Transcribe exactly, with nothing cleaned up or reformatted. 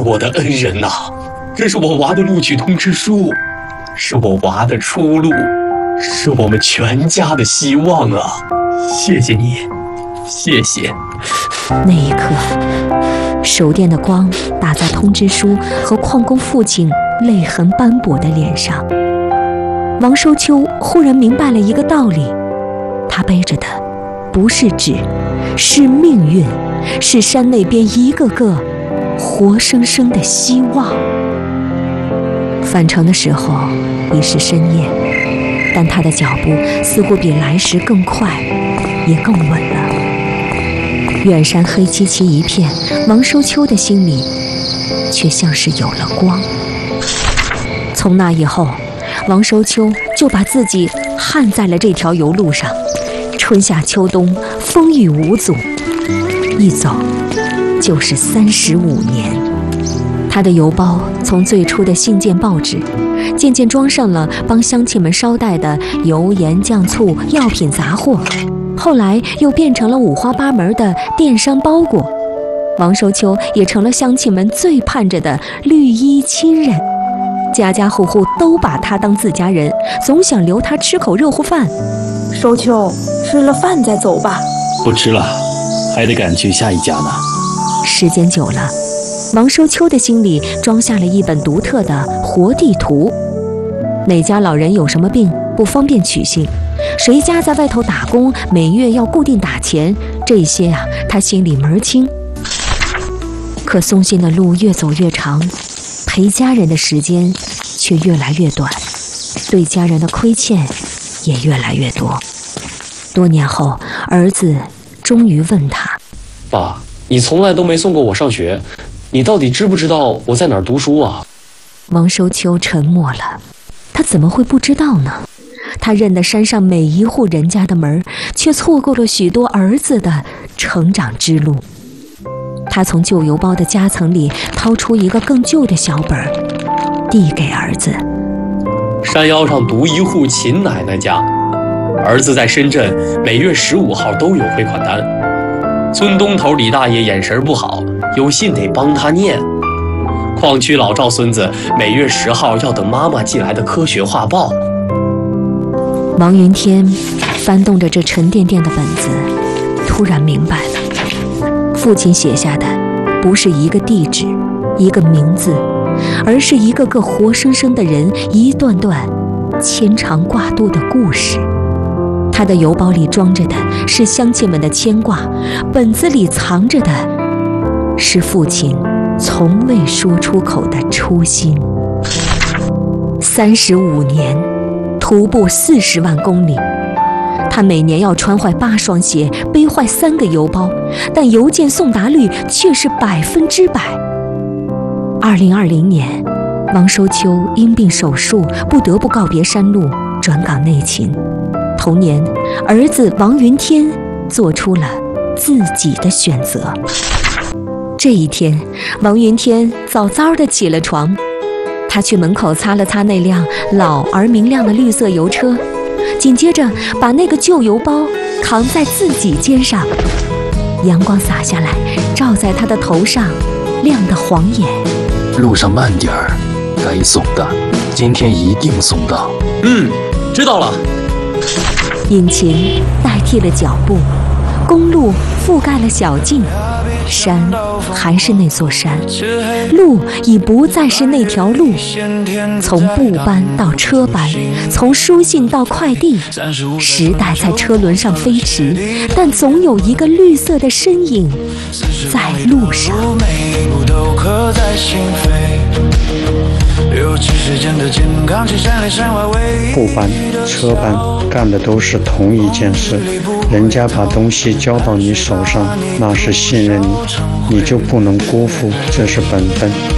我的恩人呐、啊，这是我娃的录取通知书，是我娃的出路，是我们全家的希望啊！谢谢你，谢谢。 那一刻，手电的光打在通知书和矿工父亲泪痕斑驳的脸上。王收秋忽然明白了一个道理，他背着的不是纸，是命运，是山那边一个个活生生的希望。返程的时候已是深夜，但他的脚步似乎比来时更快，也更稳了。远山黑漆漆一片，王收秋的心里却像是有了光。从那以后，王收秋就把自己焊在了这条油路上，春夏秋冬风雨无阻，一走就是三十五年。他的邮包从最初的信件报纸，渐渐装上了帮乡亲们捎带的油盐酱醋药品杂货，后来又变成了五花八门的电商包裹。王收秋也成了乡亲们最盼着的绿衣亲人，家家户户都把他当自家人，总想留他吃口热乎饭。 收秋，吃了饭再走吧。 不吃了，还得赶去下一家呢。 时间久了，王收秋的心里装下了一本独特的活地图。哪家老人有什么病不方便取信，谁家在外头打工每月要固定打钱，这些啊他心里门儿清。可松信的路越走越长，陪家人的时间却越来越短，对家人的亏欠也越来越多。多年后，儿子终于问他： 爸，你从来都没送过我上学，你到底知不知道我在哪儿读书啊？ 王收秋沉默了，他怎么会不知道呢？他认得山上每一户人家的门，却错过了许多儿子的成长之路。他从旧邮包的夹层里掏出一个更旧的小本，递给儿子： 山腰上独一户秦奶奶家，儿子在深圳，每月十五号都有汇款单。村东头李大爷眼神不好，有信得帮他念。矿区老赵孙子每月十号要等妈妈寄来的科学画报。 王云天翻动着这沉甸甸的本子，突然明白了，父亲写下的不是一个地址，一个名字，而是一个个活生生的人，一段段牵肠挂肚的故事。他的邮包里装着的是乡亲们的牵挂，本子里藏着的是父亲从未说出口的初心。三十五年，徒步四十万公里，他每年要穿坏八双鞋，背坏三个邮包，但邮件送达率却是百分之百。二零二零年，王收秋因病手术，不得不告别山路，转岗内勤。同年，儿子王云天做出了自己的选择。这一天，王云天早早地起了床，他去门口擦了擦那辆老而明亮的绿色油车，紧接着把那个旧邮包扛在自己肩上。阳光洒下来，照在他的头上，亮得晃眼。 路上慢点儿，该送的今天一定送到。 嗯，知道了。 引擎代替了脚步，公路覆盖了小径，山还是那座山，路已不再是那条路。从布班到车班，从书信到快递，时代在车轮上飞驰，但总有一个绿色的身影在路上。 布班、车班干的都是同一件事，人家把东西交到你手上，那是信任你，你就不能辜负，这是本分。